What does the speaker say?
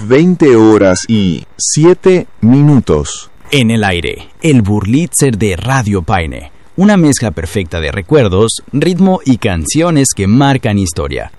20:07. En el aire, el Burlitzer de Radio Paine. Una mezcla perfecta de recuerdos, ritmo y canciones que marcan historia.